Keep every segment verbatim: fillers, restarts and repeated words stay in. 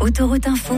Autoroute Info.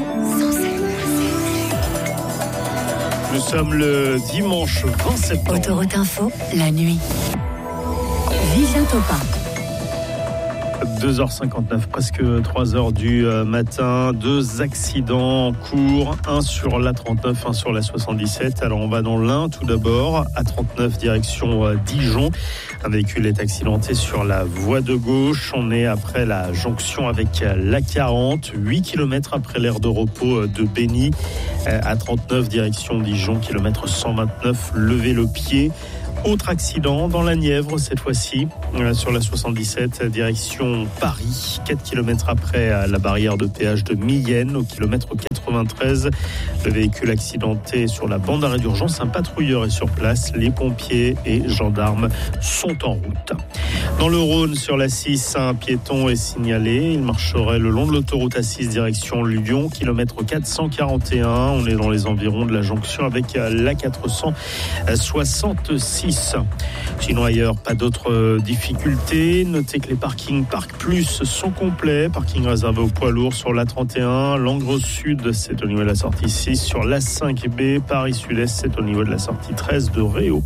Nous sommes le dimanche vingt septembre. Autoroute Info, la nuit. Vivien Topin. deux heures cinquante-neuf, presque trois heures du matin. Deux accidents en cours, un sur l'A trente-neuf, un sur la soixante-dix-sept. Alors on va dans l'Ain tout d'abord, A trente-neuf direction Dijon. Un véhicule est accidenté sur la voie de gauche. On est après la jonction avec l'A quarante, huit kilomètres après l'aire de repos de Béni. A trente-neuf direction Dijon, kilomètre cent vingt-neuf, levez le pied. Autre accident dans la Nièvre, cette fois-ci, sur la soixante-dix-sept, direction Paris, quatre kilomètres après la barrière de péage de Miyennes, au kilomètre quatre-vingt-treize. Le véhicule accidenté sur la bande d'arrêt d'urgence, un patrouilleur est sur place, les pompiers et gendarmes sont en route. Dans le Rhône, sur la six, un piéton est signalé. Il marcherait le long de l'autoroute A six, direction Lyon, kilomètre quatre cent quarante et un. On est dans les environs de la jonction avec l'A quatre cent soixante-six. Sinon ailleurs, pas d'autres difficultés. Notez que les parkings Parc Plus sont complets. Parking réservé aux poids lourds sur l'A trente et un. Langres Sud, c'est au niveau de la sortie six. Sur l'A cinq B, Paris Sud-Est, c'est au niveau de la sortie treize de Réau.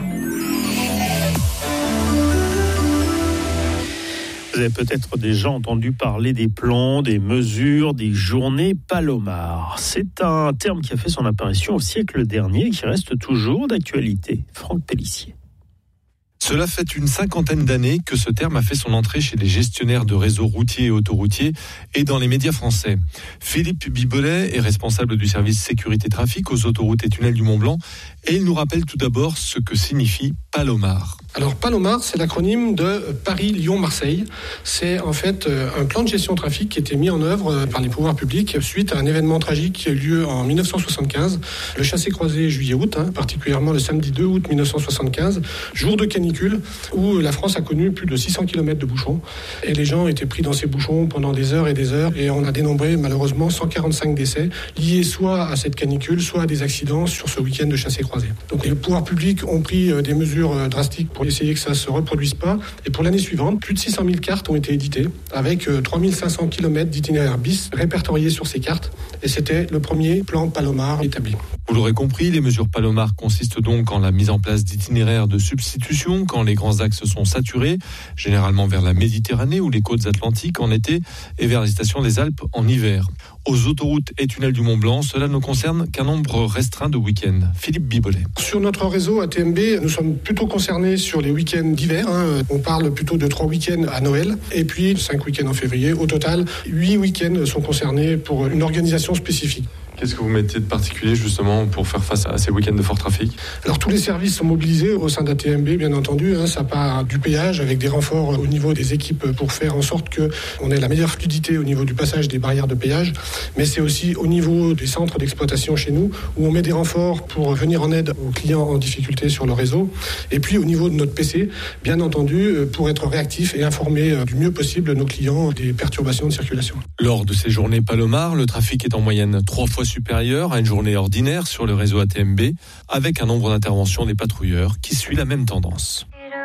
Vous avez peut-être déjà entendu parler des plans, des mesures, des journées Palomar. C'est un terme qui a fait son apparition au siècle dernier et qui reste toujours d'actualité. Franck Pellissier. Cela fait une cinquantaine d'années que ce terme a fait son entrée chez les gestionnaires de réseaux routiers et autoroutiers et dans les médias français. Philippe Bibolet est responsable du service sécurité trafic aux autoroutes et tunnels du Mont-Blanc et il nous rappelle tout d'abord ce que signifie Palomar. Alors Palomar, c'est l'acronyme de Paris-Lyon-Marseille. C'est en fait un plan de gestion de trafic qui a été mis en œuvre par les pouvoirs publics suite à un événement tragique qui a eu lieu en dix-neuf cent soixante-quinze, le chassé-croisé juillet-août, hein, particulièrement le samedi deux août dix-neuf cent soixante-quinze, jour de canicule où la France a connu plus de six cents kilomètres de bouchons et les gens étaient pris dans ces bouchons pendant des heures et des heures et on a dénombré malheureusement cent quarante-cinq décès liés soit à cette canicule, soit à des accidents sur ce week-end de chassé-croisé. Donc les pouvoirs publics ont pris des mesures drastiques pour essayer que ça ne se reproduise pas. Et pour l'année suivante, plus de six cent mille cartes ont été éditées avec trois mille cinq cents kilomètres d'itinéraires bis répertoriés sur ces cartes. Et c'était le premier plan Palomar établi. Vous l'aurez compris, les mesures Palomar consistent donc en la mise en place d'itinéraires de substitution quand les grands axes sont saturés, généralement vers la Méditerranée ou les côtes atlantiques en été et vers les stations des Alpes en hiver. Aux autoroutes et tunnels du Mont-Blanc, cela ne concerne qu'un nombre restreint de week-ends. Philippe Bibolet. Sur notre réseau A T M B, nous sommes plutôt concernés sur les week-ends d'hiver. Hein. On parle plutôt de trois week-ends à Noël et puis cinq week-ends en février. Au total, huit week-ends sont concernés pour une organisation spécifique. Qu'est-ce que vous mettez de particulier justement pour faire face à ces week-ends de fort trafic ? Alors tous les services sont mobilisés au sein d'A T M B, bien entendu. Hein, ça part du péage avec des renforts au niveau des équipes pour faire en sorte qu'on ait la meilleure fluidité au niveau du passage des barrières de péage. Mais c'est aussi au niveau des centres d'exploitation chez nous où on met des renforts pour venir en aide aux clients en difficulté sur le réseau. Et puis au niveau de notre P C, bien entendu, pour être réactif et informer du mieux possible nos clients des perturbations de circulation. Lors de ces journées Palomar, le trafic est en moyenne trois fois supérieure à une journée ordinaire sur le réseau A T M B, avec un nombre d'interventions des patrouilleurs qui suit la même tendance.